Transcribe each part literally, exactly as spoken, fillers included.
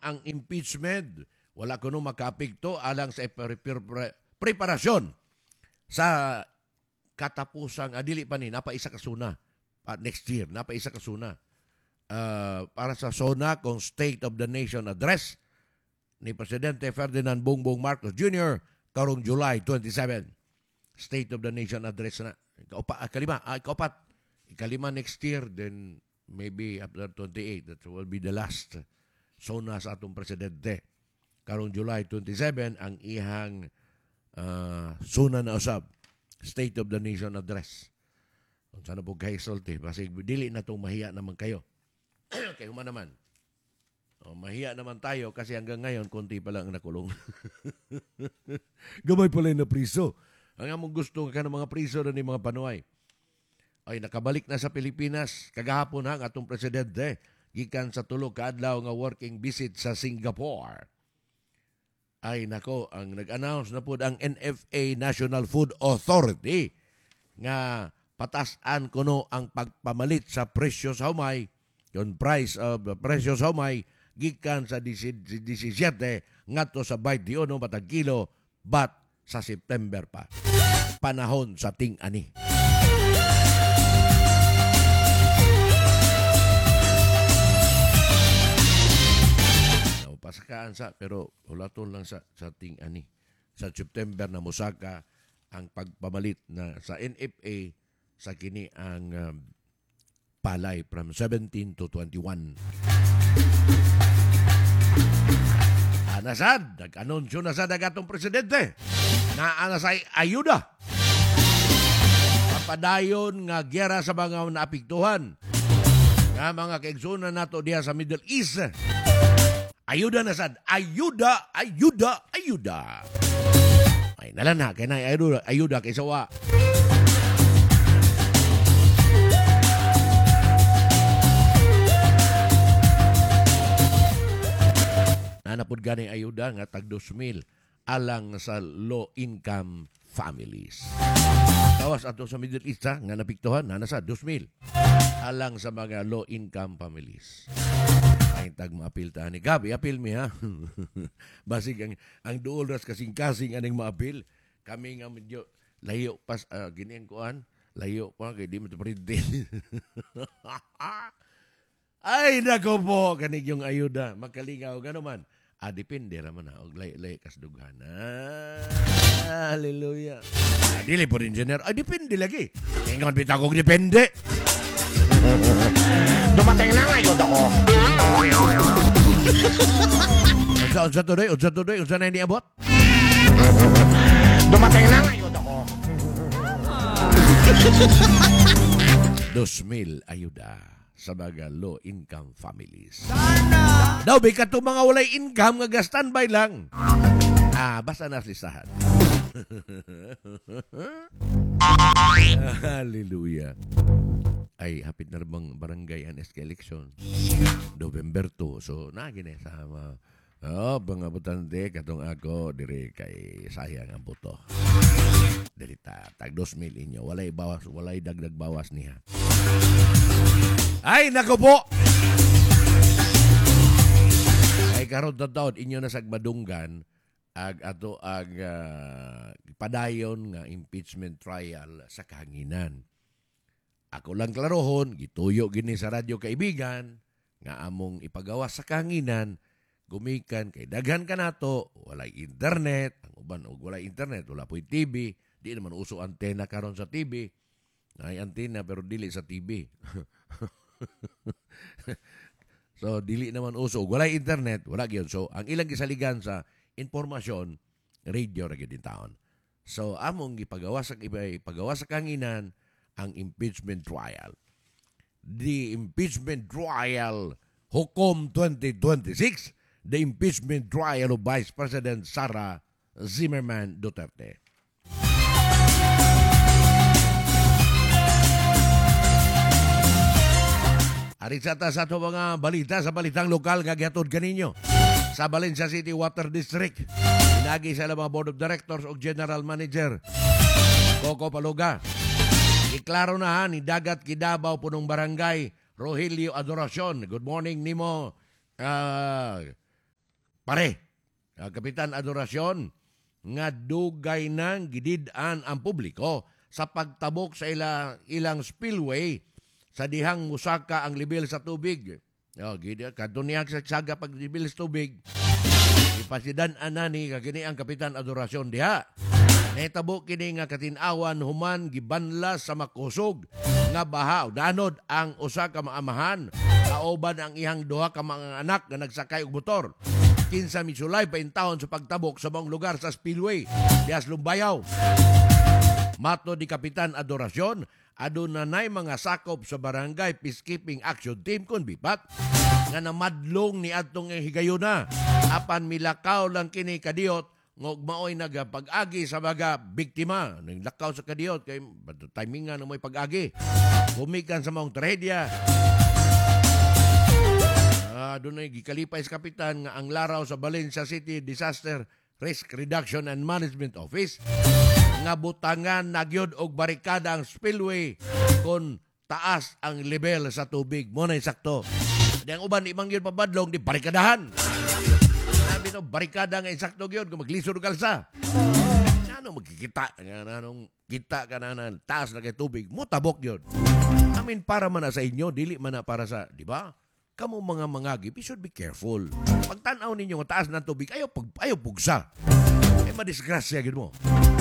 ang impeachment. Wala kuno makapigto alang sa pre- pre- pre- preparasyon sa katapusang adili pa ni napaisa ka suna uh, next year napaisa ka suna uh, para sa SONA kung State of the Nation Address ni Presidente Ferdinand Bongbong Marcos Junior karong July twenty-seven. State of the Nation Address na ikaupa, ah, kalima, ah, ikaupat ikalima next year, then maybe after twenty-eight that will be the last SONA sa atong presidente karong July twenty-seven ang ihang uh, suna na usab State of the Nation Address. Kung sana po kayo sulti, kasi dili na itong mahiya naman kayo. Kaya human naman. O, mahiya naman tayo kasi hanggang ngayon, konti pa lang nakulong. Gamay pala na priso. Ang among gusto ka ng mga priso na ni mga panuay. Ay, nakabalik na sa Pilipinas. Kagahapon ha, ang atong presidente. Gikan sa tulo kaadlaw nga working visit sa Singapore. Ay nako, ang nag-announce na po ang N F A National Food Authority nga patasan kuno ang pagpamalit sa presyo sa humay, yung price of the presyo sa humay gikan sa seventeen ngadto sa twenty-one matag kilo bat sa September pa. Panahon sa ting-ani. Pasakaan sa, pero ulaton lang sa, sa ting ani. Sa September na musaka ang pagpamalit na sa N F A sa kini ang um, palay from seventeen to twenty-one. Anasad, nag-anunsyo na sa dagatong presidente na anasay ayuda. Papadayon nga gyera sa mga naapektuhan nga mga kaigsunan nato diha sa Middle East. Ayuda na sad. Ayuda, ayuda, ayuda. Ay, nalan na. Kaya na ayuda, ayuda kay sawa. Nanapod ganing ayuda nga tag two mil alang sa low-income families. Tawas ato sa Middle East ha, nga napiktuhan, na nasa two mil alang sa mga low-income families. Ay tag maapil ta ni Gabi, apil mi ha. Basig ang ang duol ras kasing-kasing aning maapil. Kami nga medyo layo pas uh, giniang kuan, layo pa kay di mo printin. Ay nako po kanig yung ayuda, magkalingaw ganuman. Ah, depende raman na og lay-lay kas dughan. Ah, hallelujah. Ah, dili po engineer. Ah, depende lagi. Ingon bitaw kog depende. Dumating na ngayon ako. Unsa unsa today? Unsa today? Unsa na niabot? Dumating na ngayon ako. two mil ayuda sa mga low-income families. Daw, may kato mga walay income nga ga-standby lang. Ah, basta naslisahan. Hallelujah. Ay, hapit na rin barangay and election. November two. So, nagin eh, sama. Oh, mga butante, katong ako, dire kay sayang ang buto. Dirita, tag two mil inyo. Walay bawas, walay dagdag bawas niya. Ay, nako po! Ay, karon na taon, inyo na sagmadunggan, ag ato ag uh, padayon nga impeachment trial sa kahanginan. Ako lang klarohon, gituyo gini sa radyo kaibigan, nga among ipagawa sa kahanginan, gumikan kay daghan ka nato, walay internet, ang uban og walay internet, wala po'y T V, di naman uso antena karon sa T V. Ay antena pero dili sa T V. So dili naman uso, walay internet, wala gyud. So ang ilang gisaligan sa informasyon, radio ra gyud in taon. So among gipagawa sa ipagawa sa kanginan ang impeachment trial. The impeachment trial Hukom twenty twenty-six, the impeachment trial of Vice President Sara Zimmerman Duterte. Arisata sa ito mga balita sa balitang lokal nga gihatod kaninyo. Sa Valencia City Water District, inagi sa mga Board of Directors o General Manager Coco Paluga. Iklaro na ha, ni Dagat Kidabaw punong barangay Rogelio Adoracion. Good morning nimo, uh, pare, uh, Kapitan Adoracion, nga dugay nang gidid-an ang publiko sa pagtabok sa ila, ilang spillway sa dihang musaka ang level sa tubig. Oh, gid kadto niya sa saga pag level sa tubig. Ipasidan-an na ni kagini ang Kapitan Adoracion diha. Nahitabo kini nga katin-awan human gibanlas sa makusog nga baha danod ang usa ka maamahan kauban ang ihang duha ka mga anak nga nagsakay og motor. Kinsa misulay pa intawon sa pagtabok sa mga lugar sa spillway dias Lumbayaw. Mato di Kapitan Adoracion, adunay mga sakop sa Barangay Peacekeeping Action Team kun bipat nga namadlong ni adtong higayuna apan milakaw lang kini kadiyot ngog maoy nagapag-agi sa mga biktima. Naglakaw sa kadiyot kay timingan na mo'y pag-agi. Gumikan sa mga trahedya. Uh, doon ay gikalipay sa kapitan nga ang laraw sa Valencia City Disaster Risk Reduction and Management Office nga butangan nagyod og barikada ang spillway kon taas ang level sa tubig. Mo na sakto. Di ang uban imang yun pabadlong di barikadahan. Sabi no, barikada nga insakto yun kung maglisod kalsa. Ano magkikita nga nanong kita ka na ng taas na kay tubig. Mo tabok yun. I mean, para man na sa inyo, dili man na para sa, di ba? Kamu mga mangagi, you should be careful. Pag tanaw ninyo nga taas ng tubig, ayaw, pag, ayaw pugsa. Eh, madisgrasya gid mo.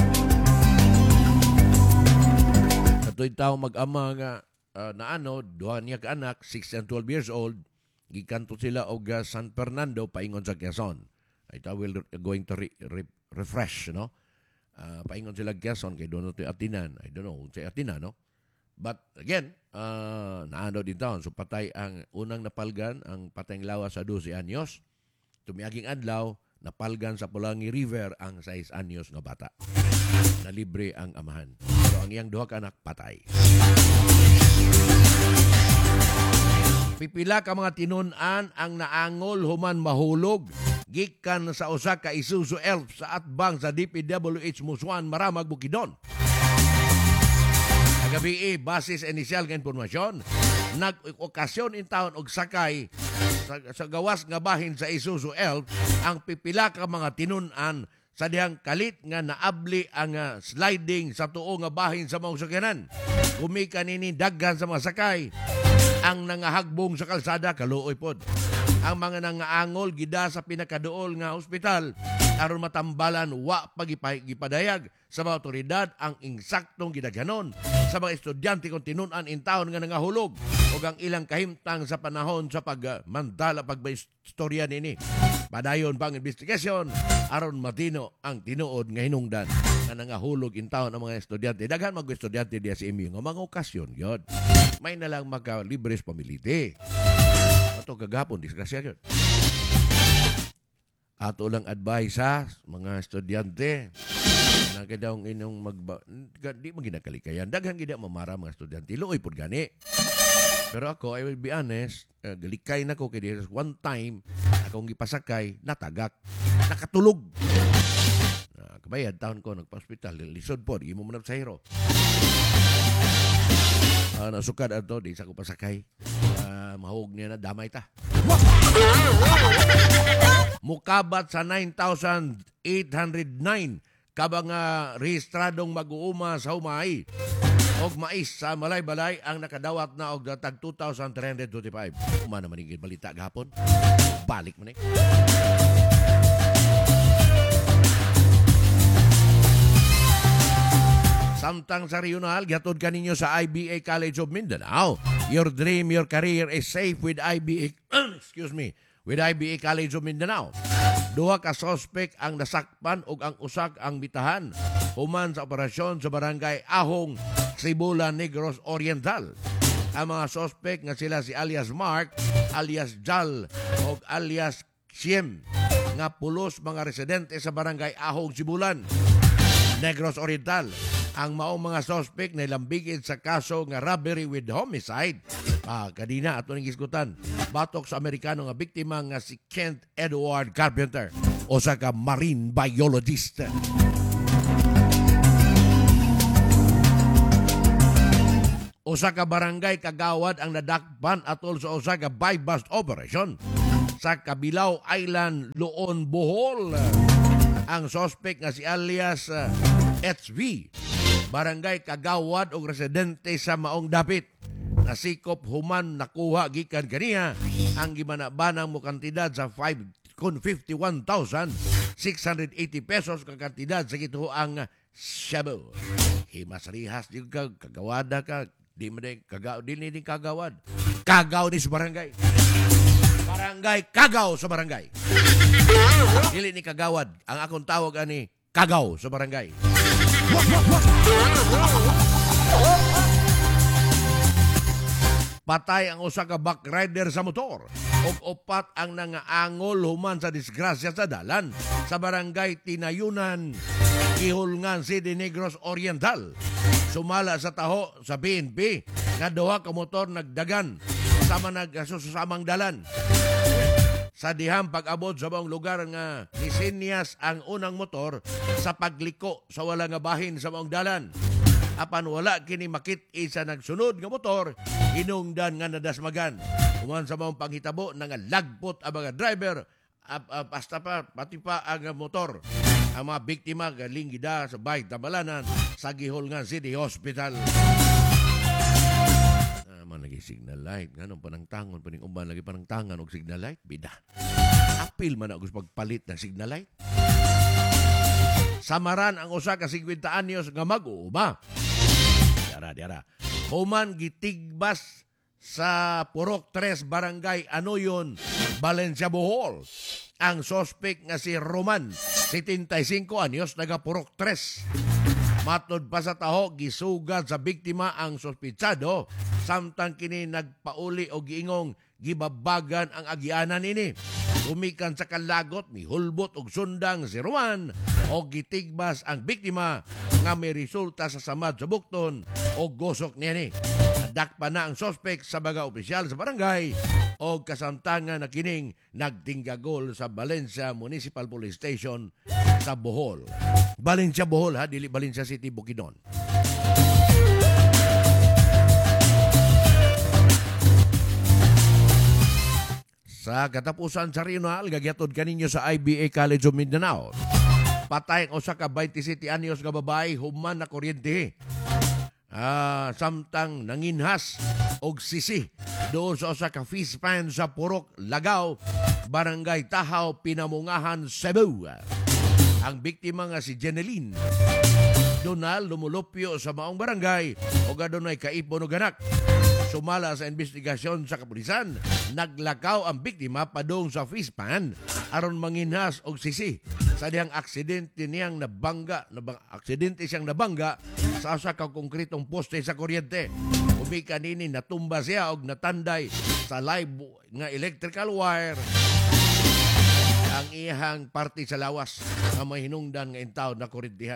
Katoy tao mag-ama nga uh, na ano, duha niya ka anak, six and twelve years old, gikanto sila og uh, San Fernando, paingon sa Quezon. Ito will going to re- re- refresh, no? Uh, paingon sila Quezon, kay doon ito Atinan. I don't know, sa Atinan, no? But again, uh, naano din taon. So patay ang unang napalgan, ang patayng lawas sa twelve anyos. Tumiaging adlaw, napalgan sa Pulangi River ang six anyos nga bata. Nalibre ang amahan. So ang iyang duha ka anak, patay. Pipila ka mga tinunan ang naangol human mahulog. Gikan sa usa ka Isuzu Elf sa atbang sa D P W H Musuan, Maramag, Bukidnon. Gabi, basis inisyal nga informasyon, nag-okasyon in town og sakay sa, sa gawas nga bahin sa Isuzu Elf ang pipila ka mga tinunan sa dihang kalit nga naabli ang uh, sliding sa tuo nga bahin sa mga sakyanan. Kumika nini daghan sa mga sakay ang nangahagbong sa kalsada, kaluoy pod. Ang mga nangaangol gida sa pinakaduol nga ospital aron matambalan wa pagipadayag sa mga otoridad ang insaktong gidaghanon sa mga estudyante kung tinunan in taon nga nangahulog o ang ilang kahimtang sa panahon sa pagmandala pagbaistorya nini. Padayon pang investigasyon aron matino ang tinuod nga hinungdan nga nangahulog in taon ang mga estudyante. Daghan mag estudyante diya sa imi nga mga okasyon gyud. May na lang magka-libres pamiliti. Ato kagapon disgrasya gyud. Ato lang advice sa mga estudyante na kadaong inyong magba... Di mo ginakalikayan. Daghang gina mamara mga estudyante. Luoy po gani. Pero ako, I will be honest, uh, galikay na ko kaya one time, akong gipasakay, natagak. Nakatulog. Uh, kabayad, taon ko, nagpa-hospital. Lisod po, di mo manap sa hero. Uh, nasukad ato, di sa ko pasakay. Uh, mahog niya na, damay ta. Mukabat sa nine thousand eight hundred nine kabang uh, rehistradong mag-uuma sa Humay og mais sa Malay-Balay ang nakadawat na og tag two thousand three hundred twenty-five. Uma naman yung balita gahapon. Balik man eh. Samtang sa regional, gatod ka ninyo sa I B A College of Mindanao. Your dream, your career is safe with I B A... excuse me. With I B A College of Mindanao. Duha ka sospek ang nasakpan ug ang usak ang bitahan human sa operasyon sa barangay Ahong, Sibulan, Negros Oriental. Ang mga sospek nga sila si alias Mark, alias Jal ug alias Siem nga pulos mga residente sa barangay Ahong, Sibulan, Negros Oriental. Ang maong mga sospek na ilambigid sa kaso nga robbery with homicide. Ah, kadina ato ning isgutan. Batok sa Amerikano nga biktima nga si Kent Edward Carpenter, usa ka marine biologist. Usa ka barangay kagawad ang nadakpan atol sa usa ka buy-bust operation sa Kabilao Island, Loon, Bohol. Ang suspect nga si alias uh, H V, barangay Kagawad o residente sa Maong Dapit. Nasikop human nakuha gikan kaniya ang gimanabanang mo kantidad sa five hundred fifty-one thousand six hundred eighty pesos ka kantidad sa gituang shabu. Himas-rihas di ka, kagawada ka, di mo din, kagaw, di ni kagawad. Kagaw ni sa barangay. Barangay, kagaw sa barangay. Dili ni kagawad. Ang akong tawag ani, kagaw sa barangay. Patay ang usa ka backrider sa motor. Og upat ang nangaangol human sa disgrasya sa dalan sa barangay Tinayunan, Ihulngan City, Negros Oriental. Sumala sa taho sa B N P nga duha ka motor nagdagan sama nagsusamang dalan. Sa dihang pag-abot sa buong lugar nga nisinyas ang unang motor sa pagliko sa wala nga bahin sa buong dalan. Apan wala kini makit-i sa nagsunod nga motor, hinungdan nga nadasmagan. Human sa mong panghitabo na nga lagpot ang mga driver, ap, ap, basta pa, pati pa ang motor. Ang mga biktima galing gida sa Bayt Tambalanan sa Gihulngan City Hospital. Naman lagi signal light. Nga nung panangtangon, paning umban lagi panangtangan og signal light, bida. Apil man ako sa pagpalit ng signal light. Samaran ang usa ka fifty anyos nga mag-uuma. Diara, diara. Human gitigbas sa Purok tres, Barangay Anoyon, Valencia, Bohol. Ang suspect nga si Roman, seventy-five anyos, naga Purok tres. Matod pa sa taho, gisugad sa biktima ang sospitsado, samtang kini nagpauli o giingong gibabagan ang agyanan ini. Umikan sa kalagot, mihulbot og sundang si Roman o gitigbas ang biktima nga may resulta sa samad sa bukton o gosok niya ni. Nadakpa na ang suspect sa mga opisyal sa barangay o kasamtangan na kining nagtinggagol sa Valencia Municipal Police Station sa Bohol. Valencia, Bohol ha, dili Valencia City, Bukidnon. Sa katapusan sa regional, gagyatod kaninyo sa I B A College of Mindanao. Patay ang usa ka twenty-seven anyos nga babae human na kuryente. Ah, samtang nanginhas og sisi doon sa usa ka fish pan sa Purok, Lagaw, Barangay Tahaw, Pinamungahan, Cebu. Ang biktima nga si Jeneline Donal lumulupyo sa maong barangay o gadunay kaipon o ganak. Sumala sa investigasyon sa kapulisan, naglakaw ang biktima padung sa fish pan aron manginhas og sisi. Sa dihang aksidente niyang nabangga, nabang, aksidente siyang nabangga sa usa ka konkretong poste sa kuryente. Umikan nini natumba siya og natanday sa live nga electrical wire ang iyang parte sa lawas nga may hinungdan nga intaw na kuryentihan.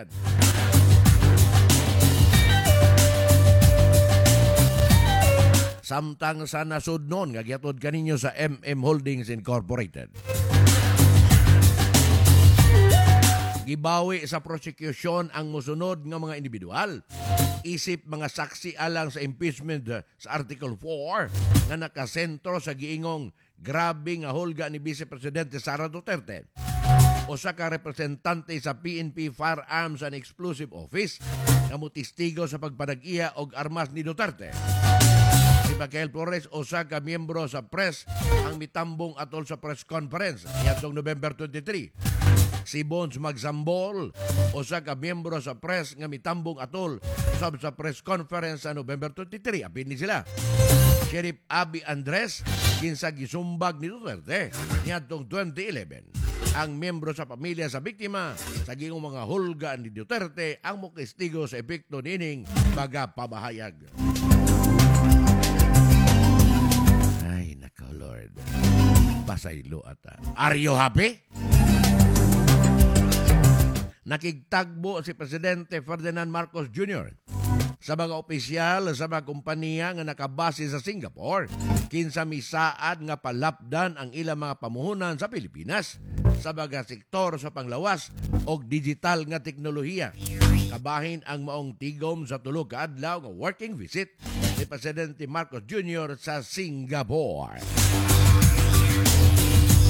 Samtang sa nasudnon nga giatod kaninyo sa M M Holdings Incorporated. Gibawi sa prosecution ang musunod nga mga individual. Isip mga saksi alang sa impeachment sa Article four nga nakasentro sa giingong grabe nga hulga ni Vice Presidente Sara Duterte. Usa ka representante sa P N P Firearms and Explosive Office nga motistigo sa pagpadag-iya og armas ni Duterte. Si Michael Flores, usa ka miyembro sa press ang mitambong atol sa press conference nitong November twenty-three. Si Bones Magsambol, usa ka miyembro sa press nga mitambong atol sa, sa press conference sa November twenty-three. Apin ni sila. Sheriff Abby Andres, kinsa gisumbag ni Duterte nitong twenty eleven. Ang miyembro sa pamilya sa biktima sa giingong mga hulga ni Duterte ang mokistigo sa epekto nining pagapamahayag. Ay, nako Lord. Pasaylo ata. Are you happy? Nakigtagbo si Presidente Ferdinand Marcos Junior sa mga opisyal sa mga kompanya nga nakabase sa Singapore kinsa misaad nga palapdan ang ilang mga pamuhunan sa Pilipinas sa mga sektor sa panglawas o digital nga teknolohiya. Kabahin ang maong tigom sa tulo ka adlaw nga working visit ni Presidente Marcos Junior sa Singapore.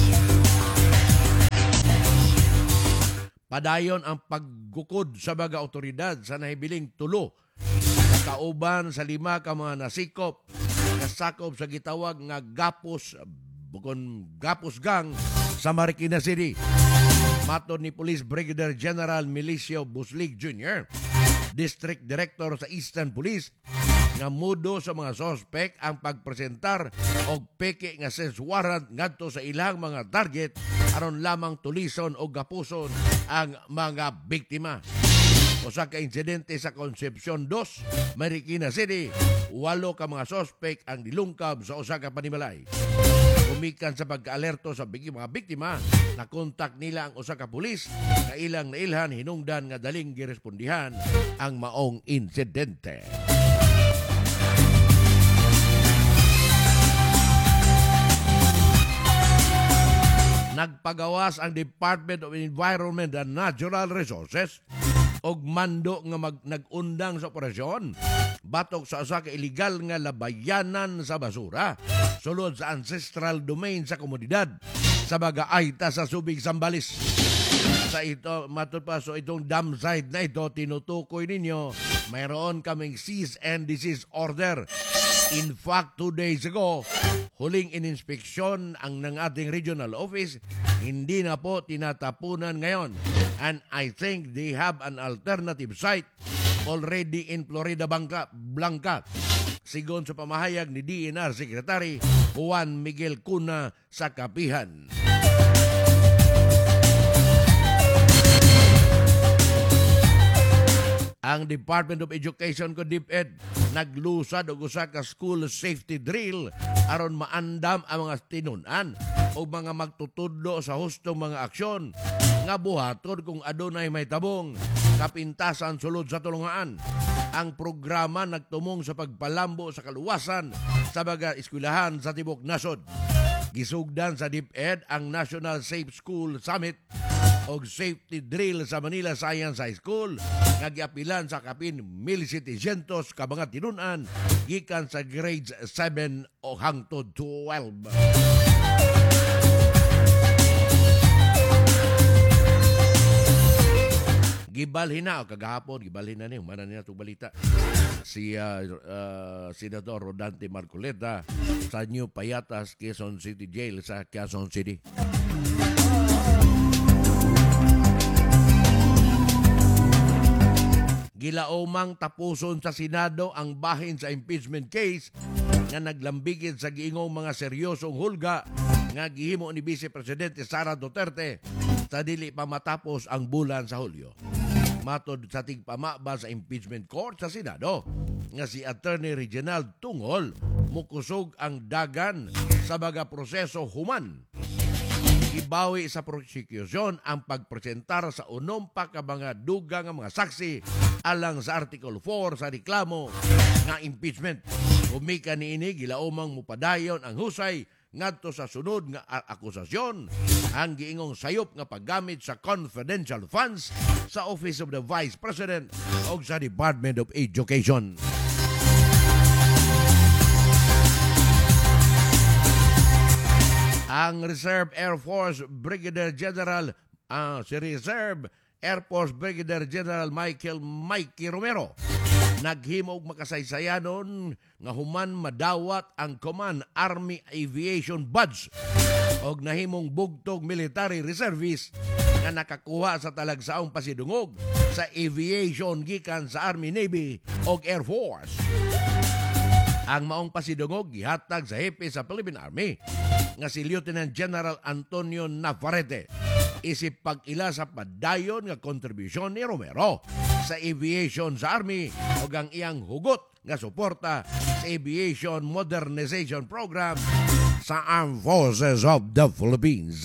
Padayon ang paggukod sa mga otoridad sa nahibiling tulo kauban sa lima ka mga nasikop kasakop sa gitawag nga Gapos bukon Gapos Gang sa Marikina City. Matod ni Police Brigadier General Milicio Buslig Junior, District Director sa Eastern Police, nga mudo sa mga sospek ang pagpresentar og peke nga search warrant ngadto sa ilang mga target aron lamang tulison o gapuson ang mga biktima. Usa ka insidente sa Concepcion two, Marikina City, walo ka mga sospek ang dilungkab sa usa ka panimalay. Umikan sa pagka-alerto sa big- mga biktima, nakontak nila ang usa ka pulis na ilang nailhan hinungdan nga daling girespondihan ang maong insidente. Nagpagawas ang Department of Environment and Natural Resources og mando nga mag, nag-undang sa operasyon batok sa usa ka illegal nga labayanan sa basura sulod sa ancestral domain sa komunidad sa Bagaayta sa Subig, Zambales. Sa ito, matod pa, so itong dam site na ito, tinutukoy ninyo, mayroon kaming cease and desist order. In fact, two days ago, huling ininspeksyon ang ng ating regional office, hindi na po tinatapunan ngayon. And I think they have an alternative site already in Florida Blanca, Blanca. Sigon sa pamahayag ni D N R Secretary Juan Miguel Cuna sa Kapihan. Ang Department of Education ko DepEd naglusad og usa ka school safety drill aron maandam ang mga tinunan o mga magtutudlo sa hustong mga aksyon nga buhaton kung adunay may tabong kapintasan sulod sa tulungaan. Ang programa nagtumong sa pagpalambo sa kaluwasan sa mga eskwelahan sa tibuok nasod. Gisugdan sa DepEd ang National Safe School Summit og safety drill sa Manila Science High School nga giapilan sa kapin one thousand seven hundred ka mga tinunan gikan sa grades seven o hangtod twelve. Gibalhin na o kagahapon gibalhin na ni humana niya itong balita si uh, uh, Senador Rodante Marcoleta sa New Payatas Quezon City Jail sa Quezon City. Gilaomang tapuson sa Senado ang bahin sa impeachment case nga naglambigid sa giingong mga seryosong hulga nga gihimo ni Vice Presidente Sara Duterte sa dili pa matapos ang bulan sa Hulyo. Matod sa tigpamaba sa impeachment court sa Senado nga si Attorney Reginald Tungol mukusog ang dagan sa mga proseso human. Ibawi sa prosecution ang pagpresentar sa unom pa ka mga dugang nga mga saksi alang sa Article four sa reklamo nga impeachment. Humika niini gilaumang mupadayon ang husay ngadto sa sunod nga akusasyon ang giingong sayop nga paggamit sa confidential funds sa Office of the Vice President o sa Department of Education. Ang Reserve Air Force Brigadier General uh, si Reserve Air Force Brigadier General Michael Mikey Romero naghimo og makasaysayanon nga human madawat ang Command Army Aviation Badge og nahimong bugtog military reservist nga nakakuha sa talagsaong pasidungog sa aviation gikan sa Army, Navy og Air Force. Ang maong pasidungog gihatag sa hepe sa Philippine Army nga si Lieutenant General Antonio Navarrete isip pag-ila sa padayon nga kontribusyon ni Romero sa aviation sa Army ug ang iyang hugot nga suporta sa Aviation Modernization Program sa Armed Forces of the Philippines.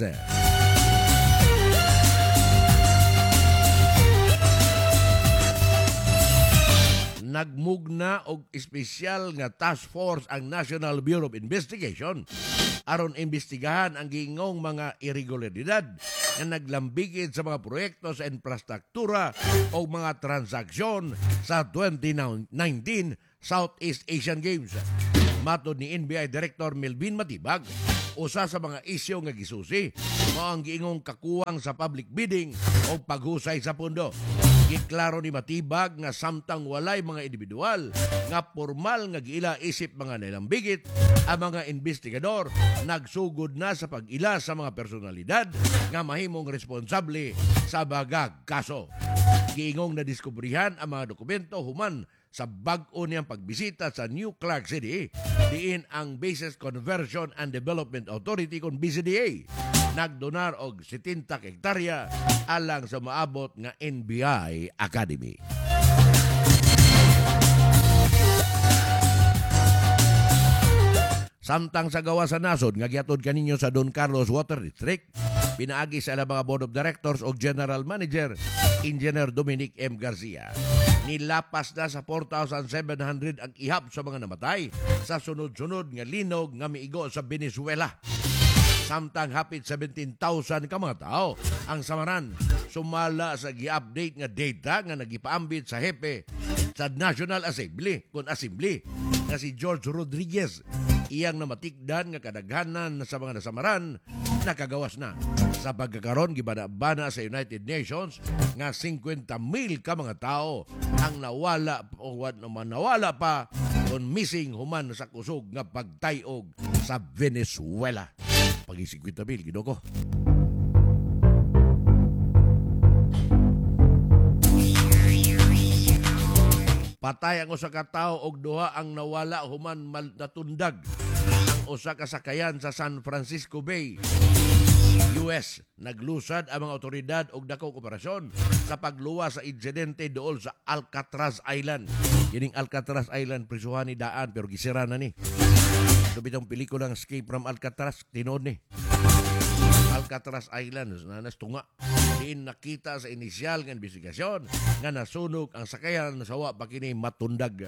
Nagmugna og espesyal nga task force ang National Bureau of Investigation aron imbestigahan ang giingong mga irregularidad na naglambigid sa mga proyekto sa infrastruktura o mga transaksyon sa twenty nineteen Southeast Asian Games. Matod ni N B I Director Melvin Matibag, usa sa mga isyu nga gisusi mao ang giingong kakuwang sa public bidding o paghusay sa pondo. Giklaro ni matibag nga samtang walay mga individual nga formal nga giila isip mga nilambigit, ang mga investigador nagsugod na sa pag-ila sa mga personalidad nga mahimong responsable sa bagag kaso. Giingong na diskubrihan ang mga dokumento human sa bag-o niyang pagbisita sa New Clark City, diin ang Bases Conversion and Development Authority kung B C D A nagdonar og setenta ka hektarya alang sa maabot nga N B I Academy. Samtang sa gawa sa nasod nga gihatod kaninyo sa Don Carlos Water District, pinaagi sa ilang mga Board of Directors o General Manager, Engineer Dominic M. Garcia. Nilapas na sa four thousand seven hundred ang ihap sa mga namatay sa sunod-sunod nga linog nga miigo sa Venezuela. Samtang hapit seventeen thousand ka mga tao ang samaran sumala sa gi-update nga data nga nagipaambit sa hepe sa National Assembly kung Assembly nga si George Rodriguez. Iyang namatikdan nga kadaghanan sa mga nasamaran nakagawas na. Sa pagkakaroon gibana-bana sa United Nations nga fifty mil ka mga tao ang nawala o naman nawala pa on missing human sa kusog nga pagtayog sa Venezuela. Pagi fifty mil ginoko. Patay ang usa ka tawo og duha ang nawala human natundag ang usa ka sakayan sa San Francisco Bay, U S. Naglusad ang mga otoridad og dakong operasyon sa pagluwa sa insidente dool sa Alcatraz Island. Kining Alcatraz Island prisuhan ni daan pero gisira na ni. So bitong pelikulang Escape from Alcatraz tinuod ni. Alcatraz Island na nastunga. Diin nakita sa inisyal nga investigasyon nga nasunog ang sakayan sa wa pa kini matundag.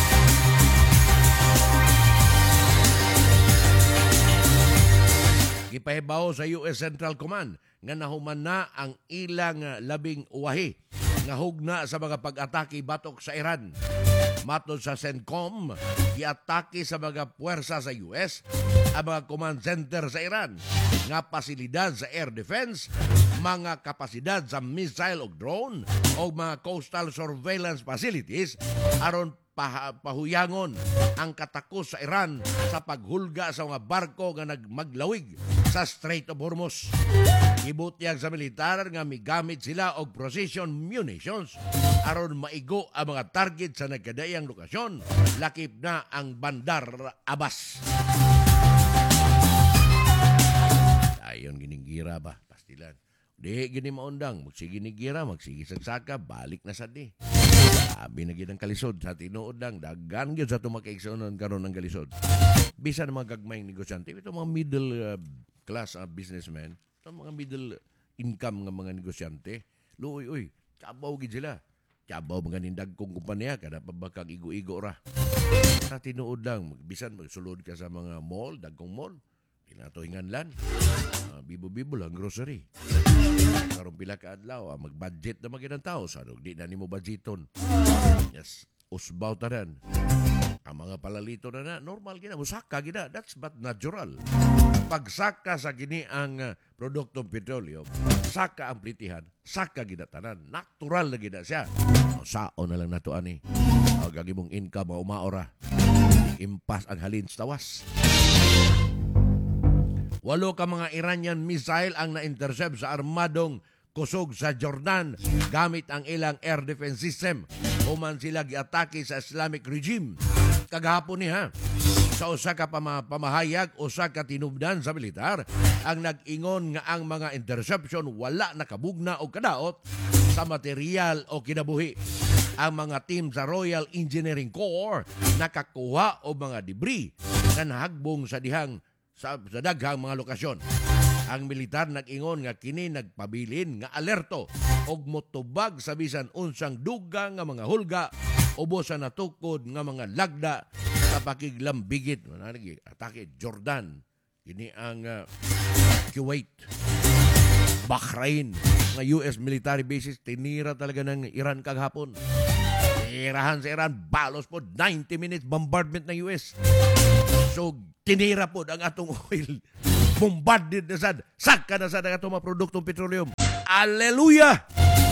Gipahibaw sa U S Central Command nga nahuman na ang ilang labing uwahi nga hugna sa mga pag-atake batok sa Iran. Matod sa CENTCOM, giatake sa mga puwersa sa U S ang mga command center sa Iran, nga pasilidad sa air defense, mga kapasidad sa missile o drone, o mga coastal surveillance facilities aron pah- pahuyangon ang katakos sa Iran sa paghulga sa mga barko nga nagmaglawig sa Strait of Hormuz. Gibutyag sa militar nga migamit sila og precision munitions aron maigo ang mga target sa nagkadayang lokasyon, lakip na ang Bandar Abbas. Ayon giningira ba? Pastilan. Di gini maundang, magsige ni gira, magsige sagsaka, balik na sa di. Sabi na ginang kalisod sa tinuod lang, dagan gyud sa tumakaigsoonon karon ng kalisod. Bisan mga gagmayng negosyante, ito mga middle uh, class uh, businessmen, ito mga middle income nga mga negosyante, luoy oy, kabaw gid sila. Kabaw mga nindag kong kumpanya, kada pabakang igo-igo ra. Sa tinuod lang, bisan magsulod ka sa mga mall, dagkong mall, pinatoingan lan. Uh, bibo-bibo lang grocery. Karong pila ka adlaw, ah, mag-budget na magiging tao. Sa di na ni mo budgeton. Yes, usbaw tanan. Ang mga palalito na na, normal gina. Musaka gina. That's but natural. Pagsaka sa gini ang uh, produktong petrolyo, saka ang plitihan, saka gina tanan. Natural na gina siya. Sao na lang nato ani. Uh, gagi mong income, umaora. Impas ang halin sa tawas. Walo ka mga Iranian missile ang na-intercept sa armadong kusog sa Jordan gamit ang ilang air defense system. Human sila giatake sa Islamic regime. Kagahapon ni ha. Sa usa ka pama- pamahayag, usa ka tinubdan sa militar ang nag-ingon nga ang mga interception wala nakabugna o kadaot sa material o kinabuhi. Ang mga team sa Royal Engineering Corps nakakuha o mga debris na nahagbong sa dihang sa, sa daghang mga lokasyon. Ang militar nag-ingon nga kini nagpabilin nga alerto og motubag sa bisan unsang dugang nga mga hulga ubos sa natukod nga mga lagda sa pakiglambigit. Atake Jordan, kini ang uh, Kuwait, Bahrain, nga U S military bases, tinira talaga ng Iran kaghapon. Tinirahan sa Iran, balos po, ninety minutes bombardment ng U S. So, tinira po ang atong oil Bombarded na sad. Saka na sad ang atong mga produktong petroleum. Hallelujah!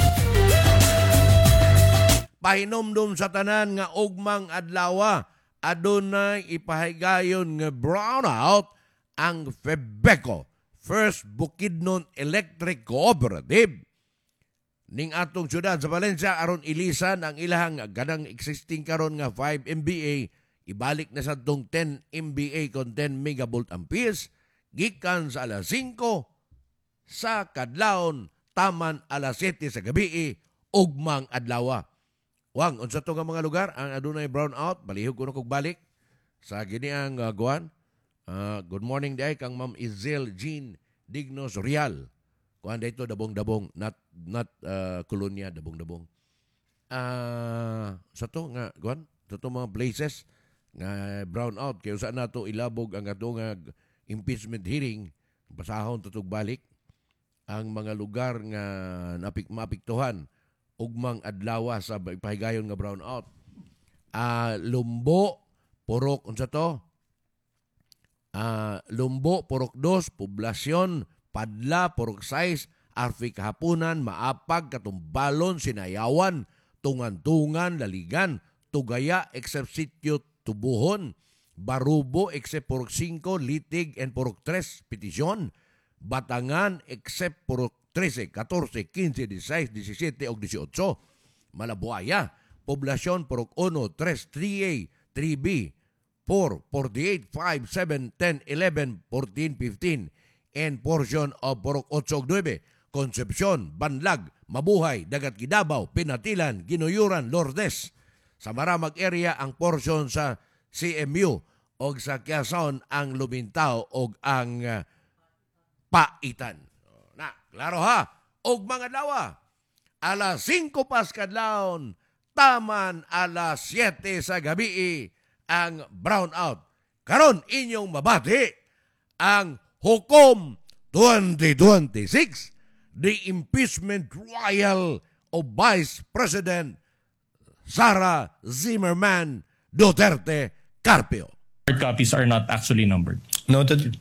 Pahinomdom sa tanan nga ugmang adlawa adunay ipahigayon nga brownout ang Febeco, First Bukidnon Electric Cooperative. Ning atong syudad sa Valencia aron ilisan ang ilahang ganang existing karon nga five M V A ibalik na sa tong ten M V A kon ten megavolt amperes gikan sa alas singko sa kadlawon taman alas siyete sa gabi ugmang adlawa. Wang, unsa to nga mga lugar ang adunay brownout, balihog ko na kog balik sa giniang uh, guwan. Uh, good morning day kang Ma'am Izel Jean Dignos Real. Kuan dito dabong-dabong, not not uh, kolonya dabong-dabong. Ah, uh, sa to nga guwan, sa to mga places nga brownout kay usa na to ilabog ang ato nga impeachment hearing, basahon tutog balik ang mga lugar nga napik mapiktuhan ugmang adlaw sa ipahigayon nga brownout. Ah, uh, Lumbo, Purok, unsa to? Ah, uh, Lumbo, Purok dos, Poblasyon, Padla, Purok sais, Arfi Kahapunan, Maapag, Katumbalon, Sinayawan, Tungan-tungan, Laligan, Tugaya, except Sitio Tubuhon, Barubo, except Purok singko, Litig, and Purok tres, Petisyon, Batangan, except Purok trese, katorse, kinse, disais, disisiyete, o disiyotso. Malabuaya, Poblasyon, Purok uno, tres, three A, three B, four, forty-eight, five, seven, ten, eleven, fourteen, fifteen, and portion of Purok eight ug nine, Concepcion, Banlag, Mabuhay, Dagat Kidabaw, Pinatilan, Ginuyuran, Lourdes. Sa Maramag area ang portion sa C M U o sa Quezon ang Lumintao o ang uh, Paitan. Na, klaro ha, og mga lawa, alas singko pas kadlawon, taman alas siyete sa gabi ang brownout. Karon inyong mabati ang Hukom twenty twenty-six, the impeachment trial of Vice President Sara Zimmerman Duterte Carpio. Hard copies are not actually numbered. Noted.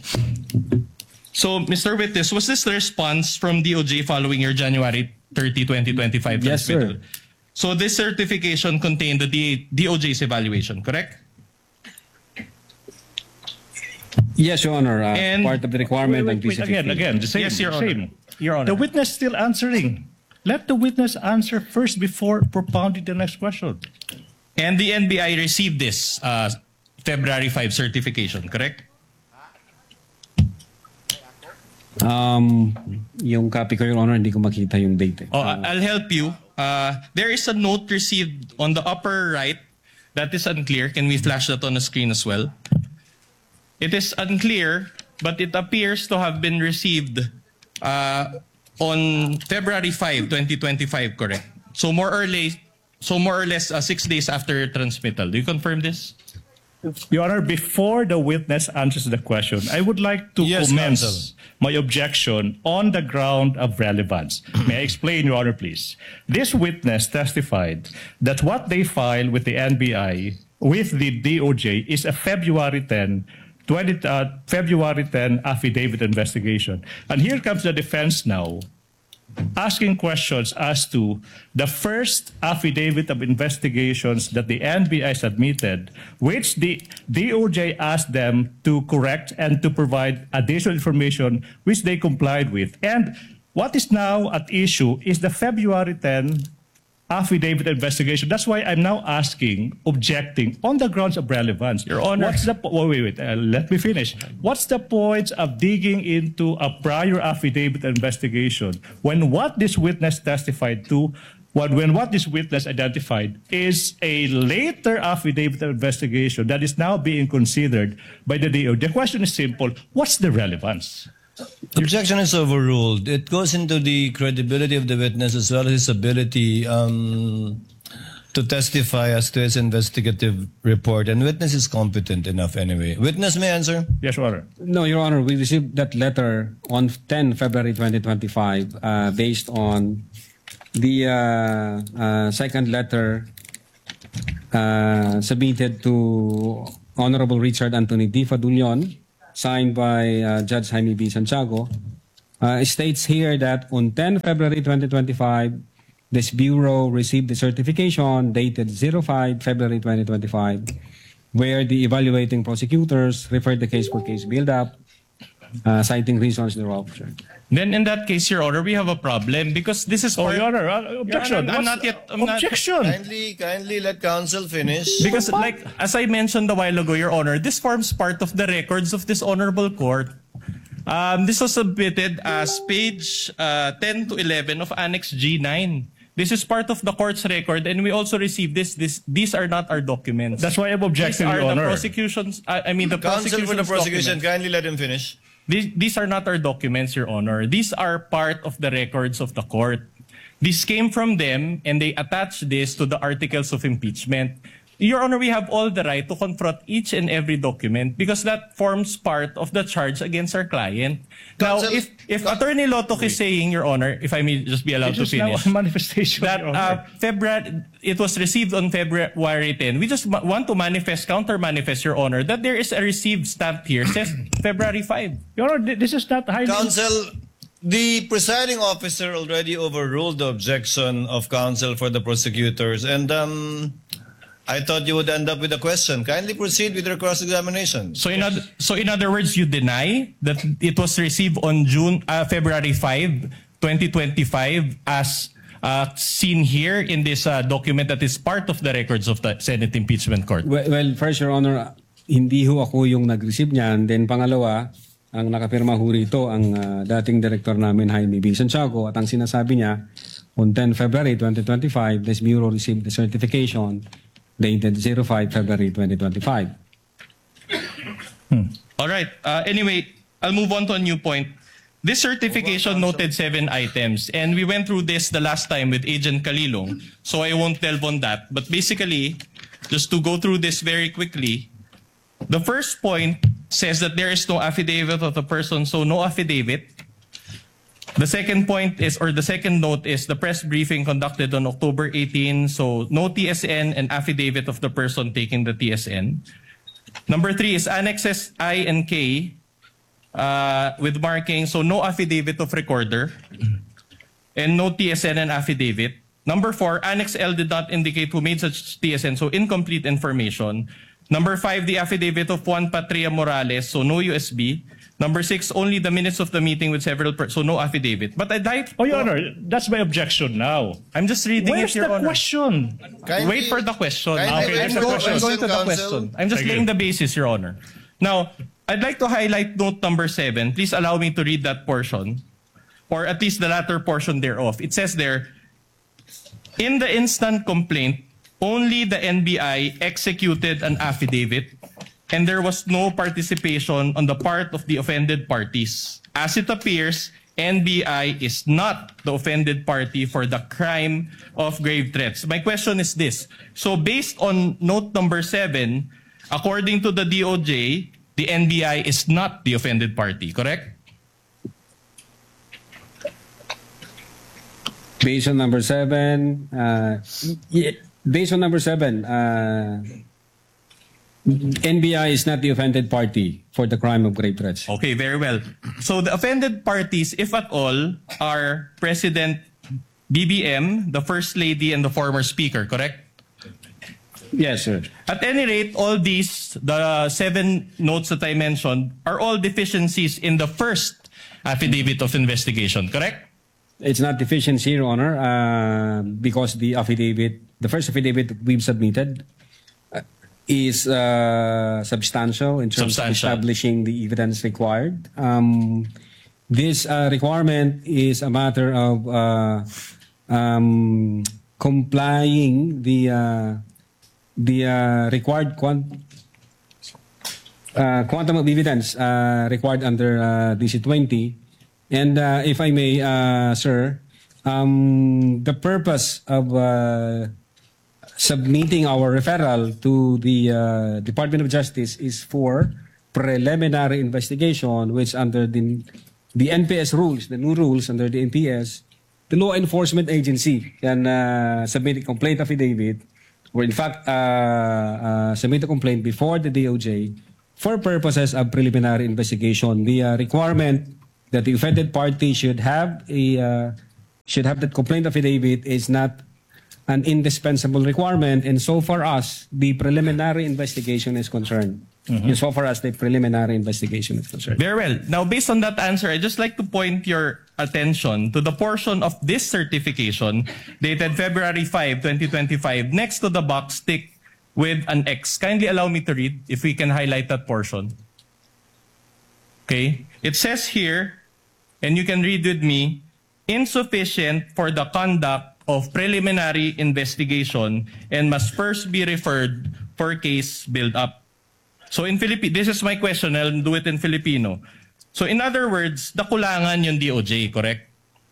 So, Mister Witness, was this the response from D O J following your January thirtieth, twenty twenty-five Yes, transmittal? sir. So, this certification contained the D- DOJ's evaluation, correct? Yes, Your Honor. Uh, And- part of the requirement Wait, ng wait, wait, P C again, fifteen. again, the same, Yes, Your Honor. same. Your Honor. The witness still answering. Let the witness answer first before propounding the next question. And the N B I received this uh, February fifth certification, correct? Um, yung copy ko, Your Honor, hindi ko makita yung date. eh. Oh, I- I'll help you. Uh, there is a note received on the upper right that is unclear. Can we flash that on the screen as well? It is unclear, but it appears to have been received uh, on February fifth, twenty twenty-five, correct? So more or less, so more or less uh, six days after transmittal. Do you confirm this? Your Honor, before the witness answers the question, I would like to Yes, commence counsel. my objection on the ground of relevance. May I explain, Your Honor, please? This witness testified that what they filed with the N B I, with the D O J, is a February tenth, twenty, uh, February tenth affidavit investigation. And here comes the defense now, asking questions as to the first affidavit of investigations that the N B I submitted, which the D O J asked them to correct and to provide additional information, which they complied with. And what is now at issue is the February tenth affidavit investigation. That's why I'm now asking, objecting on the grounds of relevance. Your Honor. What's the po- wait, wait, wait. Uh, let me finish. What's the point of digging into a prior affidavit investigation when what this witness testified to, when, when what this witness identified is a later affidavit investigation that is now being considered by the D O J? The question is simple. What's the relevance? Objection is overruled. It goes into the credibility of the witness as well as his ability um, to testify as to his investigative report. And witness is competent enough anyway. Witness may answer. Yes, Your Honor. No, Your Honor, we received that letter on tenth February twenty twenty-five uh, based on the uh, uh, second letter uh, submitted to Honorable Richard Anthony D. Fadulion signed by uh, Judge Jaime B. Santiago, uh, states here that on tenth February twenty twenty-five, this Bureau received the certification dated oh five February twenty twenty-five, where the evaluating prosecutors referred the case for case build-up, uh, citing reasons thereof. Then in that case, Your Honor, we have a problem because this is Oh, part... Your Honor, uh, objection. Your Honor, I'm What's- not yet- I'm not- objection. Kindly, kindly let counsel finish. Because like, as I mentioned a while ago, Your Honor, this forms part of the records of this honorable court. Um, this was submitted as page uh, ten to eleven of Annex G nine. This is part of the court's record, and we also received this. This These are not our documents. That's why I'm These objecting, are Your the Honor. prosecutions. I I mean, the Counsel for the prosecution's prosecution, documents. kindly let him finish. These, these are not our documents, Your Honor. These are part of the records of the court. This came from them, and they attached this to the articles of impeachment. Your Honor, we have all the right to confront each and every document because that forms part of the charge against our client. Now, Counsel- if if Attorney Lotok is saying, Your Honor, if I may just be allowed It to is now finish, a manifestation. that Your uh, Honor. February, it was received on February tenth. We just ma- want to manifest, counter-manifest, Your Honor, that there is a received stamp here, says February fifth. Your Honor, thi- this is not highly... Counsel, the presiding officer already overruled the objection of counsel for the prosecutors, and um, I thought you would end up with a question. Kindly proceed with your cross-examination. So in other, so in other words, you deny that it was received on June uh, February fifth, twenty twenty-five, as uh, seen here in this uh, document that is part of the records of the Senate Impeachment Court. Well, well, first, Your Honor, hindi ho ako yung nag-receive niyan. Then pangalawa, ang nakapirma ho rito ang uh, dating director namin, Jaime B. Santiago, at ang sinasabi niya, on tenth February twenty twenty-five, this Bureau received the certification dated oh five February twenty twenty-five. All right. Uh, anyway, I'll move on to a new point. This certification noted seven items, and we went through this the last time with Agent Kalilong, so I won't delve on that. But basically, just to go through this very quickly, the first point says that there is no affidavit of the person, so no affidavit. The second point is, or the second note is the press briefing conducted on October eighteenth, so no T S N and affidavit of the person taking the T S N. Number three is annexes I and K uh, with marking, so no affidavit of recorder and no T S N and affidavit. Number four, Annex L did not indicate who made such T S N, so incomplete information. Number five, the affidavit of Juan Patria Morales, so no U S B. Number six, only the minutes of the meeting with several persons, so no affidavit. But I'd like... Oh, Your Honor, that's my objection now. I'm just reading Where's it, Your the Honor. question? Kindly- Wait for the question. kindly Okay, wait I'm, for the go- I'm question, going to the counsel. question. I'm just Thank laying you. the basis, Your Honor. Now, I'd like to highlight note number seven. Please allow me to read that portion, or at least the latter portion thereof. It says there, in the instant complaint, only the N B I executed an affidavit and there was no participation on the part of the offended parties. As it appears, N B I is not the offended party for the crime of grave threats. My question is this. So based on note number seven, according to the D O J, the N B I is not the offended party, correct? Based on number seven, uh, y- based on number seven, uh, N B I is not the offended party for the crime of grave threats. Okay, very well. So the offended parties, if at all, are President B B M, the First Lady, and the former Speaker, correct? Yes, sir. At any rate, all these, the seven notes that I mentioned, are all deficiencies in the first affidavit of investigation, correct? It's not deficiency, Your Honor, uh, because the affidavit, the first affidavit that we've submitted uh, is uh, substantial in terms Substantial. of establishing the evidence required. Um, this uh, requirement is a matter of uh, um, complying the uh, the uh, required quant- uh, quantum of evidence uh, required under uh, D C twenty. And uh, if I may, uh, sir, um, the purpose of uh, submitting our referral to the uh, Department of Justice is for preliminary investigation, which under the, the N P S rules, the new rules under the N P S, the law enforcement agency can uh, submit a complaint affidavit, or in fact uh, uh, submit a complaint before the D O J for purposes of preliminary investigation, the uh, requirement that the offended party should have a uh, should have that complaint affidavit is not an indispensable requirement, and so far as the preliminary investigation is concerned, and so far as the preliminary investigation is concerned. Very well. Now, based on that answer, I'd just like to point your attention to the portion of this certification dated February fifth, twenty twenty-five, next to the box ticked with an X. Kindly allow me to read, if we can highlight that portion. Okay. It says here, and you can read with me, insufficient for the conduct of preliminary investigation and must first be referred for case build-up. So in Filipino, this is my question, I'll do it in Filipino. So in other words, nakulangan yung D O J, correct?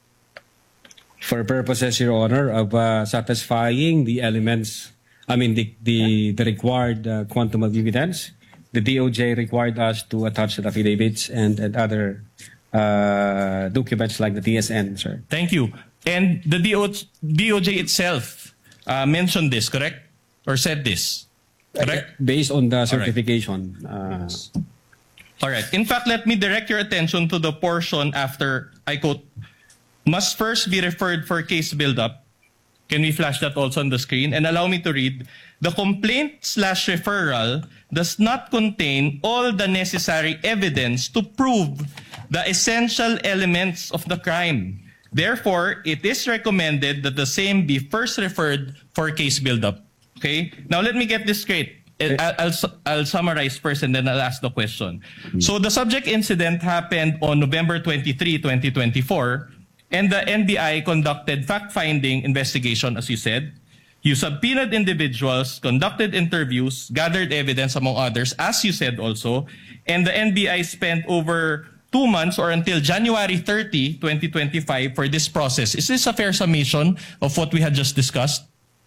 For purposes, Your Honor, of uh, satisfying the elements, I mean the the, the required uh, quantum of evidence, the D O J required us to attach the affidavits and, and other uh, documents like the T S N, sir. Thank you. And the D O J itself uh, mentioned this, correct? Or said this, correct? Based on the certification. Uh, All right. In fact, let me direct your attention to the portion after, I quote, must first be referred for case build-up. Can we flash that also on the screen? And allow me to read. The complaint slash referral does not contain all the necessary evidence to prove the essential elements of the crime. Therefore, it is recommended that the same be first referred for case build-up. Okay? Now, let me get this straight. I'll, I'll, I'll summarize first and then I'll ask the question. So, the subject incident happened on November twenty-third, twenty twenty-four, and the N B I conducted fact-finding investigation, as you said. You subpoenaed individuals, conducted interviews, gathered evidence, among others, as you said also, and the N B I spent over two months or until January thirtieth, twenty twenty-five for this process. Is this a fair summation of what we had just discussed?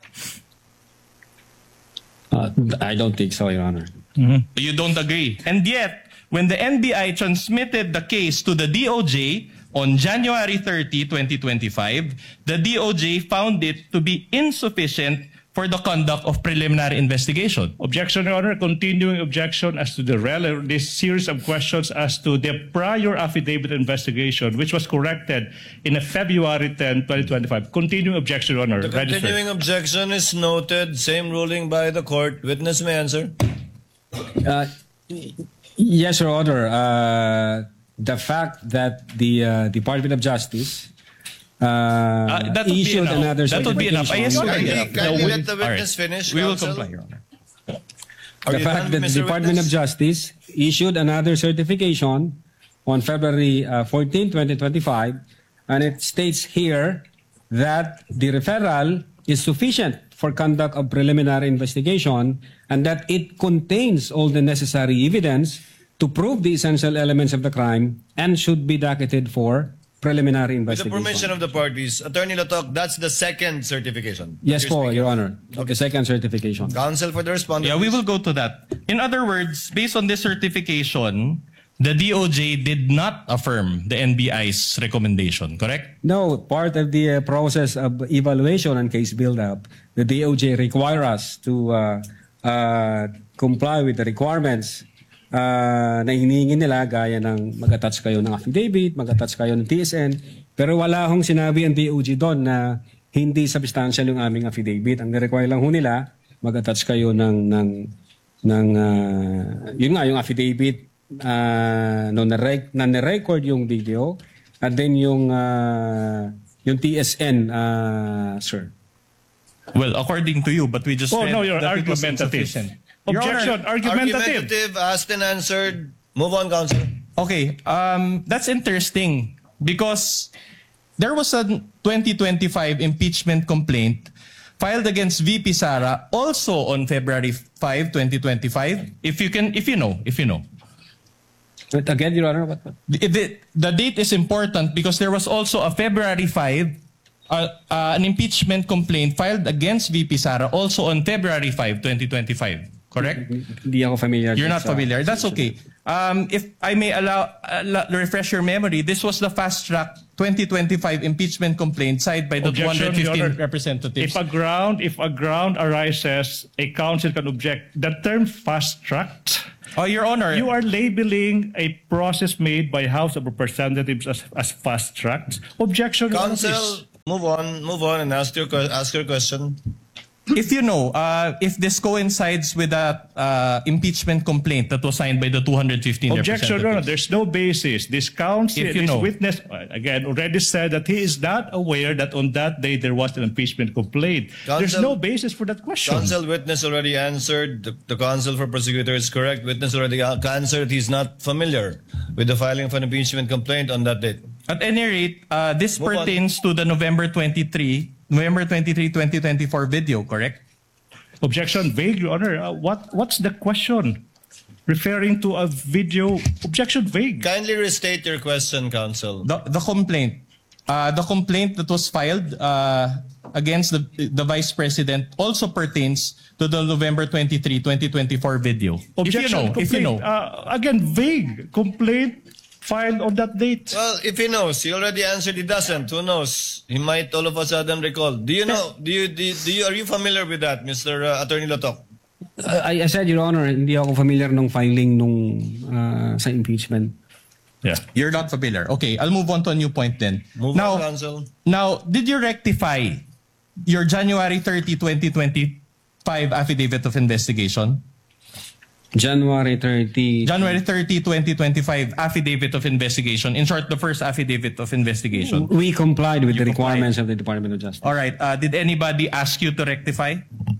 uh, I don't think so, Your Honor. You don't agree. And yet, when the N B I transmitted the case to the D O J on January thirtieth, twenty twenty-five, the D O J found it to be insufficient for the conduct of preliminary investigation. Objection, Your Honor. Continuing objection as to the rele- this series of questions as to the prior affidavit investigation, which was corrected in a February tenth, twenty twenty-five. Continuing objection, Your Honor. The Registered. continuing objection is noted. Same ruling by the court. Witness may answer. Uh, yes, Your Honor. Uh, the fact that the uh, Department of Justice uh, Uh, that would be issued enough. another That would be enough. I certification- assume- Kindly, Yeah. kindly No, let we- the all right. witness finish. We will counsel. comply, Your Honor. Are the you fact done, that the Mister Department Witness? of Justice issued another certification on February uh, fourteenth, twenty twenty-five, and it states here that the referral is sufficient for conduct of preliminary investigation and that it contains all the necessary evidence to prove the essential elements of the crime and should be docketed for preliminary With the investigation. permission of the parties, Attorney Latok, that's the second certification. Yes, You're po, speaking. Your Honor. The second certification. Counsel for the respondent. Yeah, we will go to that. In other words, based on this certification, the D O J did not affirm the N B I's recommendation, correct? No, part of the uh, process of evaluation and case build-up, the D O J require us to uh, uh, comply with the requirements uh, na hinihingi nila gaya ng mag-attach kayo ng affidavit, mag-attach kayo ng T S N, pero wala hong sinabi ang D O J doon na hindi substantial yung aming affidavit. Ang require lang ho nila, mag-attach kayo ng, ng, ng uh, yun nga, yung affidavit uh, no, na-rec- na record yung video, and then yung uh, yung T S N, uh, sir. Well, according to you, but we just Oh, read no, you're that it was argumentative. insufficient. Your Objection. Honor, Argumentative. Argumentative, asked and answered. Move on, counsel. Okay, um, that's interesting because there was a twenty twenty-five impeachment complaint filed against V P Sara also on February fifth, twenty twenty-five. If you can, if you know, if you know. But again, Your Honor, what, what? The, the, the date is important because there was also a February fifth, uh, uh, an impeachment complaint filed against V P Sara also on February fifth, twenty twenty-five. Correct? Hindi ako familiar. You're dun not sa- familiar. That's okay. Um, if I may allow, allow refresh your memory, this was the fast track twenty twenty-five impeachment complaint signed by the Objection, two hundred Your fifteen Honor. representatives. If a ground, if a ground arises, a council can object. The term fast-tracked, Oh, Your Honor. you are labeling a process made by House of Representatives as, as fast-tracked. Objection, Your Honor, please. Council, move on, move on and ask your, que- ask your question. If you know, uh, if this coincides with that uh, impeachment complaint that was signed by the two hundred fifteen Objection, Your Honor. representatives. There's no basis. This counsel, If you this know. witness, uh, again, already said that he is not aware that on that day there was an impeachment complaint. There's Counsel- no basis for that question. Counsel witness already answered. The, the counsel for prosecutor is correct. Witness already a- answered. He's not familiar with the filing of an impeachment complaint on that date. At any rate, uh, this Move on. pertains to the November twenty-third, November twenty-third, twenty twenty-four video, correct? Objection, vague, Your Honor. Uh, what What's the question? Referring to a video. Objection, vague. Kindly restate your question, counsel. The, the complaint, uh, the complaint that was filed uh, against the, the Vice President also pertains to the November twenty-third, twenty twenty-four video. Objection, if you know, complaint. if you know. Uh, again, vague. Complaint filed on that date. Well, if he knows, he already answered. He doesn't. Who knows? He might all of a sudden recall. Do you know? Do you? Do you, do you are you familiar with that, Mister Uh, Attorney Lotok? Uh, I, I said, Your Honor, hindi ako familiar nung filing nung uh, sa impeachment. Yeah. You're not familiar. Okay, I'll move on to a new point then. Move now, on, counsel. now, did you rectify your January thirtieth, twenty twenty-five affidavit of investigation? January thirtieth. January thirtieth, twenty twenty-five affidavit of investigation. In short, the first affidavit of investigation. We complied with You the complied. requirements of the Department of Justice. All right. Uh, did anybody ask you to rectify?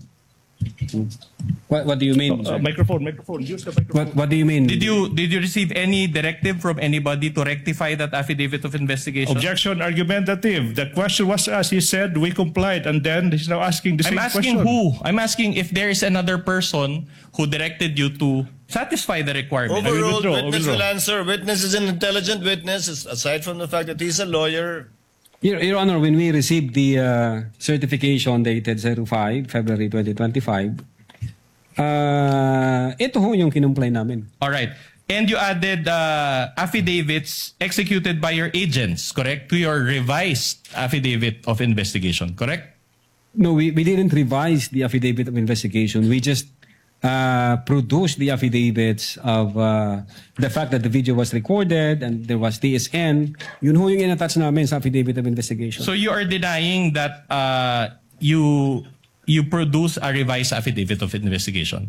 What, what do you mean? Uh, sir? microphone, microphone. Use the microphone. What, what do you mean? Did you did you receive any directive from anybody to rectify that affidavit of investigation? Objection, argumentative. The question was asked. He said we complied, and then he's now asking the I'm same asking question. who? I'm asking if there is another person who directed you to satisfy the requirement. Overruled. withdraw, Witness withdraw. will answer. Witness is an intelligent witness. Aside from the fact that he's a lawyer, Your, Your Honor, when we received the uh, certification dated oh five, February twenty twenty-five, uh, ito ho yung kinumply namin. All right. And you added uh, affidavits executed by your agents, correct? To your revised affidavit of investigation, correct? No, we, we didn't revise the affidavit of investigation. We just uh, produced the affidavits of uh, the fact that the video was recorded and there was T S N. Yun ho yung inattach namin sa affidavit of investigation. So you are denying that uh, you you produce a revised affidavit of investigation.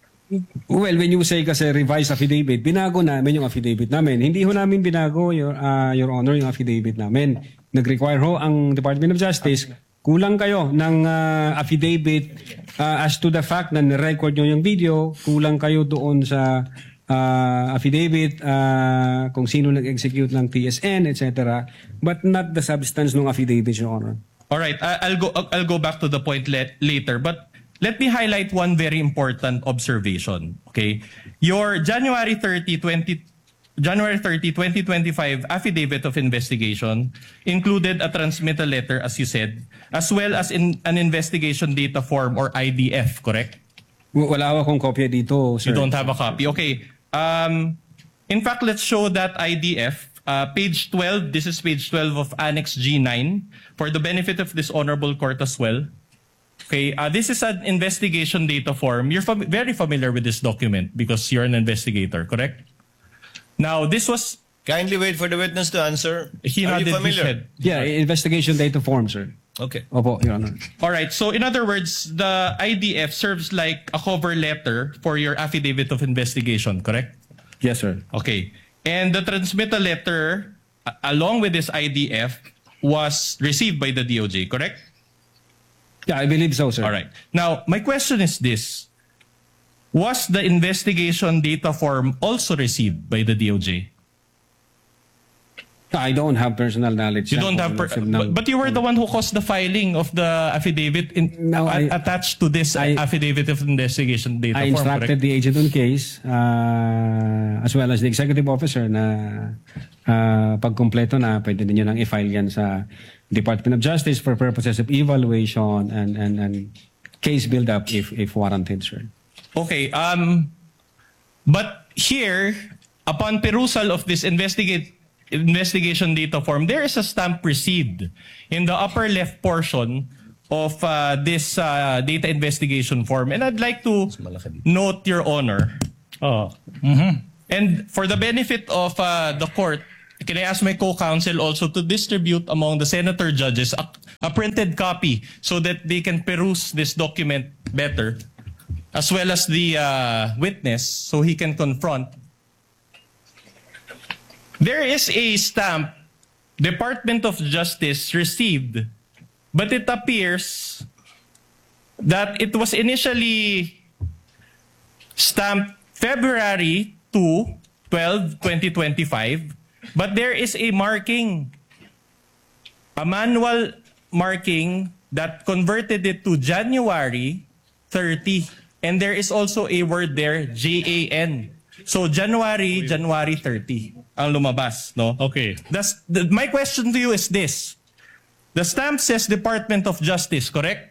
Well, when you say kasi revised affidavit, binago namin yung affidavit namin. Hindi ho namin binago, Your, uh, Your Honor, yung affidavit namin. Nag-require ho ang Department of Justice, kulang kayo ng uh, affidavit uh, as to the fact na nirecord nyo yung video, kulang kayo doon sa uh, affidavit uh, kung sino nag-execute ng T S N, et cetera. But not the substance ng affidavit, Your Honor. All right, I- I'll go I'll go back to the point let, later, but let me highlight one very important observation, okay? Your January thirtieth, twenty January thirtieth, twenty twenty-five affidavit of investigation included a transmittal letter, as you said, as well as in an investigation data form or I D F, correct? W- Wala akong kopya dito, sir. You don't have a copy. Okay. Um, in fact, let's show that I D F. Uh, page twelve, this is page twelve of Annex G nine, for the benefit of this honorable court as well. Okay, uh, this is an investigation data form. You're fam- very familiar with this document because you're an investigator, correct? Now, this was... kindly wait for the witness to answer. He Are you nodded his familiar? head. Yeah, investigation data form, sir. Okay. Opo, Your Honor. All right. So in other words, the I D F serves like a cover letter for your affidavit of investigation, correct? Yes, sir. Okay. And the transmittal letter, a- along with this I D F, was received by the D O J, correct? Yeah, I believe so, sir. All right. Now, my question is this. Was the investigation data form also received by the D O J? I don't have personal knowledge. You na don't kung have... ano Per- siya ng- but, but you were the one who caused the filing of the affidavit in, No, a- I- attached to this I- affidavit of investigation data I form, instructed correct? the agent on case uh, as well as the executive officer na uh, pagkumpleto na pwede ninyo nang i-file yan sa Department of Justice for purposes of evaluation and and and case build-up if if warranted, sir. Okay. Um, but here, upon perusal of this investigate investigation data form, there is a stamp received in the upper left portion of uh, this uh, data investigation form. And I'd like to note, Your Honor, Oh. and for the benefit of uh, the court, can I ask my co-counsel also to distribute among the senator judges a, a printed copy so that they can peruse this document better, as well as the uh, witness, so he can confront. There is a stamp Department of Justice received, but it appears that it was initially stamped February second, twelve, twenty twenty-five, but there is a marking, a manual marking that converted it to January thirtieth, and there is also a word there, J A N. So January, January thirtieth ang lumabas, no? Okay. That's, the, my question to you is this. The stamp says Department of Justice, correct?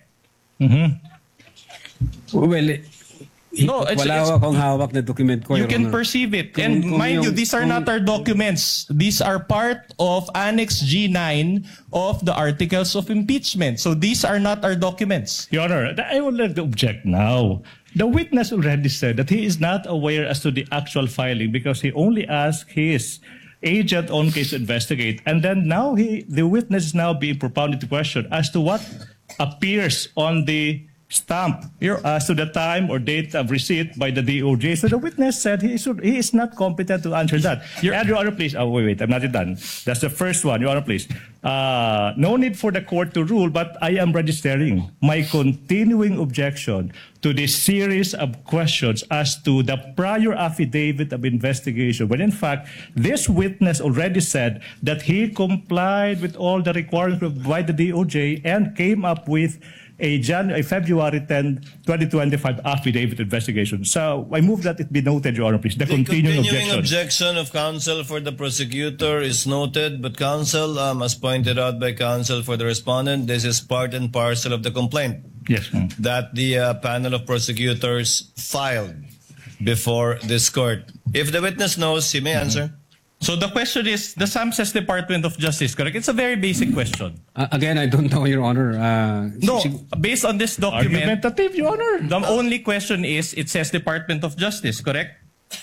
Well, eh, No, it's- wala it's- akong hawak na document ko, You Your can Honor. perceive it. Kung- And kung mind you, yung- these are kung- not our documents. These are part of Annex G nine of the Articles of Impeachment. So these are not our documents. Your Honor, I would like to object now. The witness already said that he is not aware as to the actual filing because he only asked his agent on case to investigate. And then now he, the witness is now being propounded to question as to what appears on the stamp as to the time or date of receipt by the D O J. So the witness said he is, he is not competent to answer that. Your, and Your Honor, please. Oh, wait, wait. I'm not done. That's the first one. Your Honor, please. Uh, no need for the court to rule, but I am registering my continuing objection to this series of questions as to the prior affidavit of investigation, when in fact, this witness already said that he complied with all the requirements by the D O J and came up with a, Jan- a February tenth, twenty twenty-five affidavit investigation. So I move that it be noted, Your Honor, please. The, The continuing, continuing objection. objection of counsel for the prosecutor is noted, but counsel, um, as pointed out by counsel for the respondent, this is part and parcel of the complaint Yes. ma'am. that the uh, panel of prosecutors filed before this court. If the witness knows, he may answer. So the question is, the SAM says Department of Justice, correct? It's a very basic question. Uh, again, I don't know, Your Honor. Uh, No, sig- based on this document, Argumentative, Your Honor. the only question is, it says Department of Justice, correct?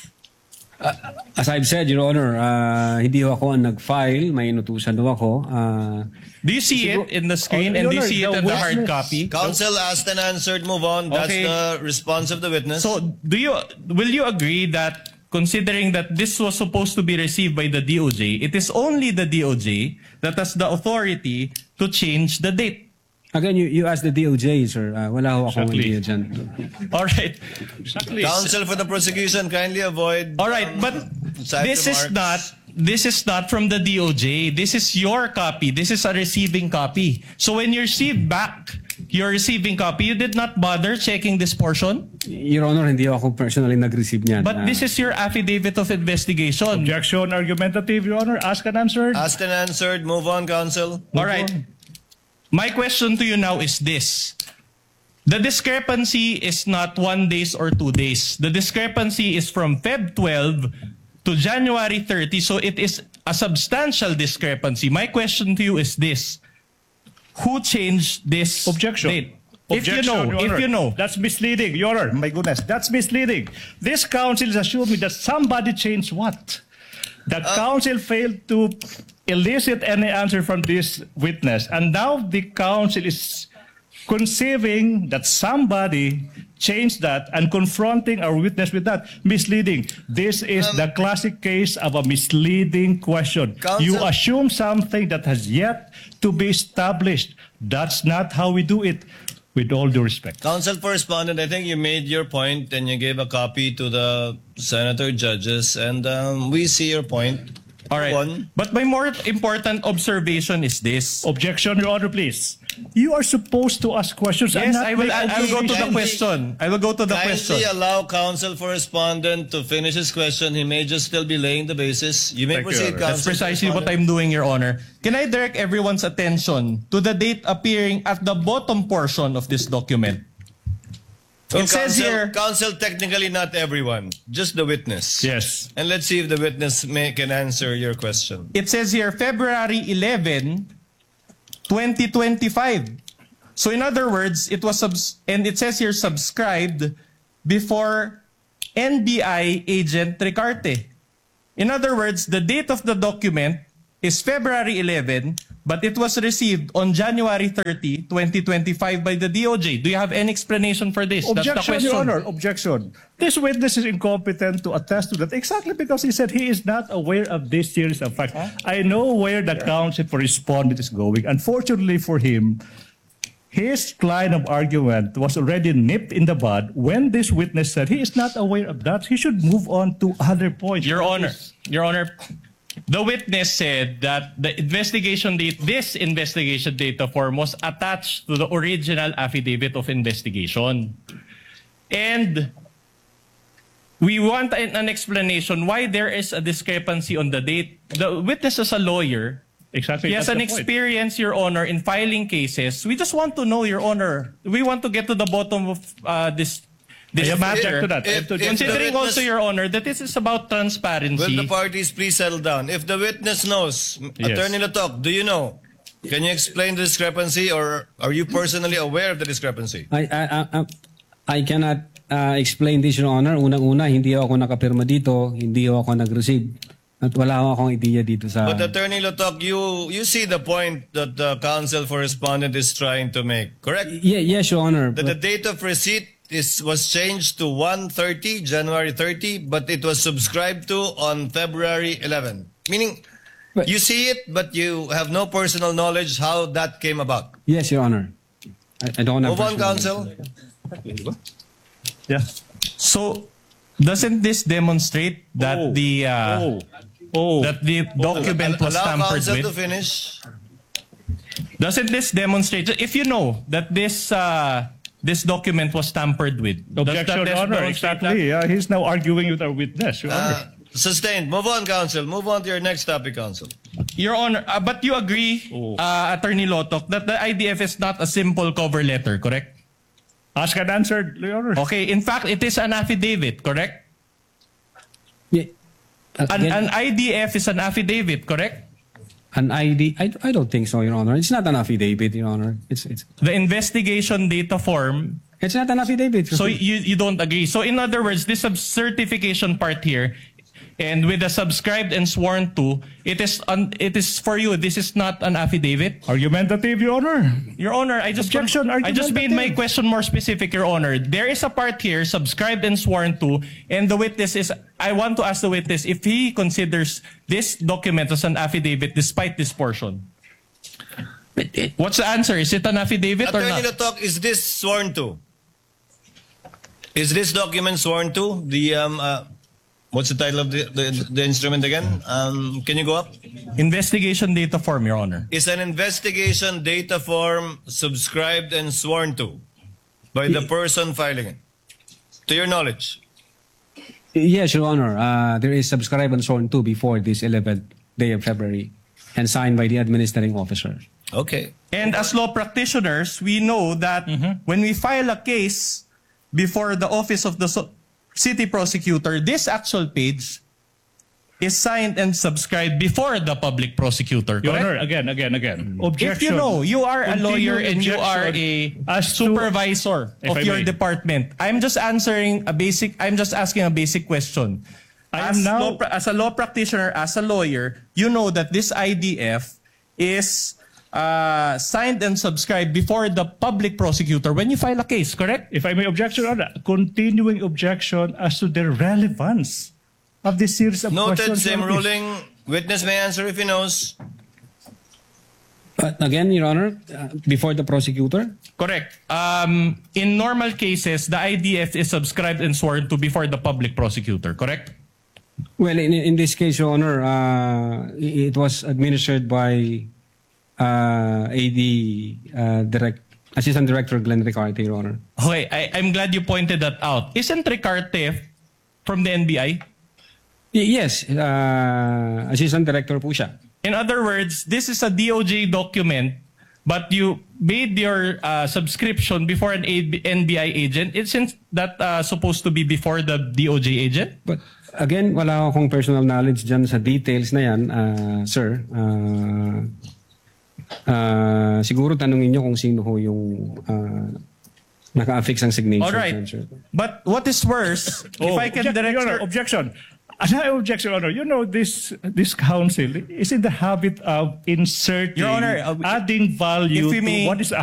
as I've said, Your Honor, uh, hindi ho ako ang nag-file. May inutusan ho ako. Uh, Do you see it in the screen, Oh, and do you Your see it Honor, in the the hard witness- copy? Counsel asked and answered. Move on. That's Okay. the response of the witness. So, do you will you agree that considering that this was supposed to be received by the D O J, it is only the D O J that has the authority to change the date? again, you, you asked the D O J, sir. Uh, wala ho akong Exactly. idea dyan. All right, Exactly. counsel for the prosecution, kindly avoid. all right, but side this is remarks. not this is not from the D O J. This is your copy. This is a receiving copy. So when you receive back your receiving copy, you did not bother checking this portion. Your Honor, hindi ako personally nag-receive niyan. But Uh, this is your affidavit of investigation. Objection argumentative, Your Honor. Ask and answer. Asked and answered. Move on, counsel. All right. My question to you now is this. The discrepancy is not one days or two days. The discrepancy is from Feb twelve to January thirtieth. So it is a substantial discrepancy. My question to you is this. Who changed this Objection. date? If you Objection, know, Your if Honor. you know. That's misleading, Your Honor. My goodness, that's misleading. This council is assuming that somebody changed what? The council failed to elicit any answer from this witness. And now the council is conceiving that somebody changed that and confronting our witness with that. Misleading. This is Um, the classic case of a misleading question. Counsel- You assume something that has yet to be established. That's not how we do it. With all due respect. Counsel for respondent, I think you made your point and you gave a copy to the senator judges, and um, we see your point. All right. One. But my more important observation is this. Objection, Your Honor, please. You are supposed to ask questions. and Yes, not I will. make I, I will go to the Kindly- question. I will go to the question. Kindly allow counsel for respondent to finish his question. He may just still be laying the basis. You may Thank you, proceed, Your Honor. counsel. That's for precisely what respondent. I'm doing, Your Honor. Can I direct everyone's attention to the date appearing at the bottom portion of this document? So It says counsel, here- counsel, technically not everyone, just the witness. Yes. And let's see if the witness may, can answer your question. It says here February eleventh, twenty twenty-five. So in other words, it was subs- and it says here subscribed before N B I agent Ricarte. In other words, the date of the document is February eleventh, but it was received on January thirtieth, twenty twenty-five by the D O J. Do you have any explanation for this? That's the Objection, question. Your Honor. Objection. This witness is incompetent to attest to that exactly because he said he is not aware of this series of facts. I know where the counsel for respondent is going. Unfortunately for him, his line of argument was already nipped in the bud when this witness said he is not aware of that. He should move on to other points. Your Honor, Your Honor, the witness said that the investigation date, this investigation data form was attached to the original affidavit of investigation. And we want an, an explanation why there is a discrepancy on the date. The witness is a lawyer. Exactly. He has that's an the point. experience, Your Honor, in filing cases. We just want to know, Your Honor. We want to get to the bottom of uh, this, this I matter. object to that. I If- have to- if- Considering the also, witness- Your Honor, that this is about transparency. Will the parties please settle down? If the witness knows, Yes. Attorney Latok, do you know? Can you explain the discrepancy, or are you personally aware of the discrepancy? I, I, I, I cannot uh, explain this, Your Honor. Unang-una, hindi ako nakapirma dito, hindi ako nag-receive. At wala akong idea dito sa... But Attorney Latok, you you see the point that the counsel for respondent is trying to make, correct? Yeah, yes, Your Honor. That the But, date of receipt is was changed to one thirty, January thirtieth, but it was subscribed to on February eleventh. Meaning, But- you see it, but you have no personal knowledge how that came about. yes, Your Honor. I, I don't have... Move on, personal- counsel. Yeah. So, doesn't this demonstrate that Oh. the uh, Oh. Oh. that the document was Allow tampered counsel to with? finish. Doesn't this demonstrate, if you know that this uh, this document was tampered with, does that Objection, Your Honor. demonstrate Exactly. Uh, he's now arguing with our witness, Your Honor. Uh, sustained. Move on, counsel. Move on to your next topic, counsel. that? Your Honor, uh, but you agree, Oh. uh, Attorney Lotok, that the I D F is not a simple cover letter, correct? Ask and answered, Your Honor. Okay, in fact, it is an affidavit, correct? Yeah. Uh, An, again, an I D F is an affidavit, correct? an I D... I, I don't think so, Your Honor. It's not an affidavit, Your Honor. It's it's The investigation data form. it's not an affidavit. So you you don't agree. So in other words, this sub- certification part here, and with the subscribed and sworn to, it is un- it is for you. This is not an affidavit. Argumentative, Your Honor. Your Honor, I just Objection, I just made my argumentative. question more specific, Your Honor. There is a part here, subscribed and sworn to, and the witness is. I want to ask the witness if he considers this document as an affidavit despite this portion. What's the answer? Is it an affidavit or Attorney not? Latok, is this sworn to? Is this document sworn to? The um, uh, what's the title of the, the the instrument again? Um, can you go up? Investigation data form, Your Honor. Is an investigation data form subscribed and sworn to by the person filing it? To your knowledge. Yes, Your Honor. Uh, there is subscribed and sworn to before this eleventh day of February and signed by the administering officer. Okay. And as law practitioners, we know that when we file a case before the office of the so- city prosecutor, this actual page is signed and subscribed before the public prosecutor, Your correct? Honor, again, again, again. Objection. If you know, you are a lawyer Continued and you are a objection as to- supervisor If of I your may. department. I'm just answering a basic, I'm just asking a basic question. I As, am now- law pra- as a law practitioner, as a lawyer, you know that this I D F is uh, signed and subscribed before the public prosecutor when you file a case, correct? If I may object, Your Honor, continuing objection as to the relevance of this series of Noted, questions. same Your Honor, please. ruling. Witness may answer if he knows. But again, Your Honor, uh, before the prosecutor, Correct. Um, in normal cases, the I D F is subscribed and sworn to before the public prosecutor, correct? well, in, in this case, Your Honor, uh, it was administered by uh, A D uh, direct, Assistant Director Glenn Ricarte, Your Honor. Okay, I, I'm glad you pointed that out. Isn't Ricarte from the N B I? Y- yes, uh, Assistant Director po siya. In other words, this is a D O J document but you made your uh, subscription before an A- N B I agent, isn't that uh, supposed to be before the D O J agent? But again, wala akong personal knowledge dyan sa details na yan, uh, sir. Uh, uh, siguro tanungin nyo kung sino ho yung uh, naka-affix ang signature. All right. dyan, sir. But what is worse, if I can Object- direct Your Honor, your- objection. Another objection, Honor. You know, this this council is in the habit of inserting, Your Honor, uh, adding value if we to may- what is